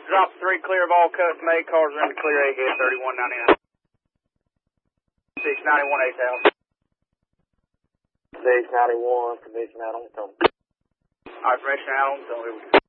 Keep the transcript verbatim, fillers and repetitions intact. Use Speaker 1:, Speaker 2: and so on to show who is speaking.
Speaker 1: Drop three, clear of all custom made cars are in the clear ahead, thirty-one ninety-nine. six ninety-one eight thousand.
Speaker 2: six ninety-one, condition out on the
Speaker 1: Alright, fresh out on the